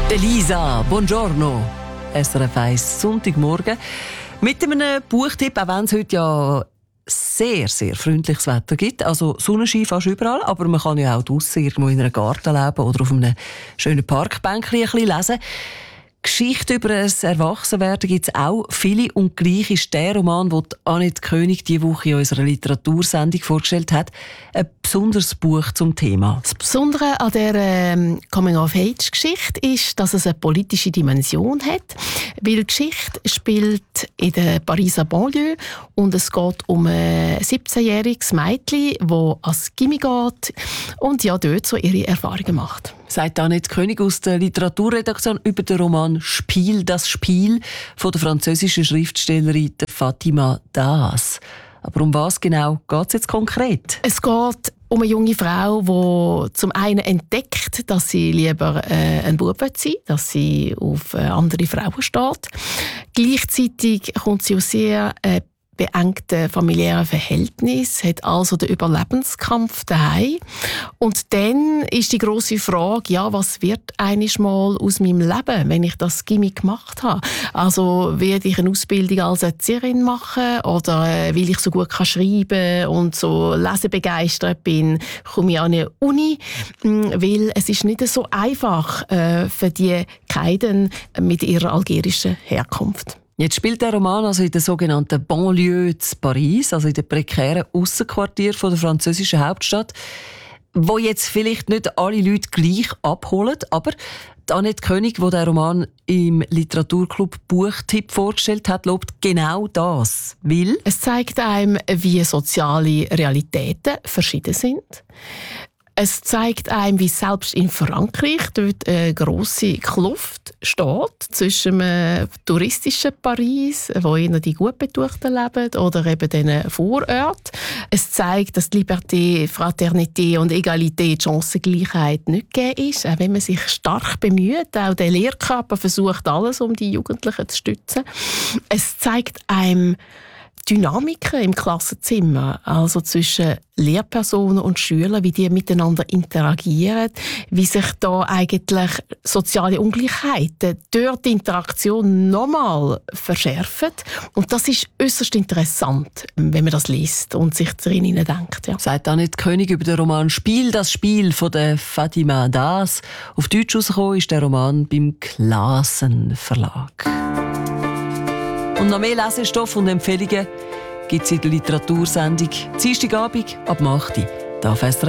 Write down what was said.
Elisa, buongiorno. SRF 1, Sonntagmorgen. Mit einem Buchtipp, auch wenn es heute ja sehr, sehr freundliches Wetter gibt. Also Sonnenschein fast überall, aber man kann ja auch draussen irgendwo in einem Garten leben oder auf einem schönen Parkbänkchen ein bisschen lesen. Geschichte über ein Erwachsenwerden gibt es auch viele und gleich ist der Roman, den Annette König diese Woche in unserer Literatursendung vorgestellt hat, ein besonderes Buch zum Thema. Das Besondere an dieser Coming-of-Age-Geschichte ist, dass es eine politische Dimension hat, weil die Geschichte spielt in der Pariser Banlieue und es geht um ein 17-jähriges Mädchen, das ans Gymi geht und ja dort so ihre Erfahrungen macht. Sagt Annette König aus der Literaturredaktion über den Roman «Spiel, das Spiel» von der französischen Schriftstellerin Fatima Das. Aber um was genau geht es jetzt konkret? Es geht um eine junge Frau, die zum einen entdeckt, dass sie lieber ein Bub sein will, dass sie auf andere Frauen steht. Gleichzeitig kommt sie aus sehr beengten familiären Verhältnis, hat also den Überlebenskampf daheim. Und dann ist die grosse Frage, ja, was wird einmal aus meinem Leben, wenn ich das Gymi gemacht habe? Also werde ich eine Ausbildung als Erzieherin machen oder weil ich so gut schreiben kann und so lesebegeistert bin, komme ich an eine Uni, weil es ist nicht so einfach für die Kaiden mit ihrer algerischen Herkunft. Jetzt spielt der Roman also in der sogenannten Banlieue zu Paris, also in den prekären Aussenquartier von der französischen Hauptstadt, wo jetzt vielleicht nicht alle Leute gleich abholen, aber Annette König, die den Roman im Literaturclub Buchtipp vorgestellt hat, lobt genau das. Weil es zeigt einem, wie soziale Realitäten verschieden sind. Es zeigt einem, wie selbst in Frankreich dort eine grosse Kluft steht zwischen einem touristischen Paris, wo eher die gut Betuchten leben, oder eben diesen Vororten. Es zeigt, dass die Liberté, Fraternité und Egalité, die Chancengleichheit nicht gegeben ist, auch wenn man sich stark bemüht. Auch der Lehrkörper versucht alles, um die Jugendlichen zu stützen. Es zeigt einem Dynamiken im Klassenzimmer, also zwischen Lehrpersonen und Schülern, wie die miteinander interagieren, wie sich da eigentlich soziale Ungleichheiten durch die Interaktion nochmal verschärfen. Und das ist äußerst interessant, wenn man das liest und sich darin denkt. Ja. Sagt Annette König über den Roman «Spiel, das Spiel» von der Fatima Das. Auf Deutsch rausgekommen ist der Roman beim Glasen Verlag. Und noch mehr Lesestoff und Empfehlungen gibt es in der Literatursendung Dienstagabend ab 8 Uhr.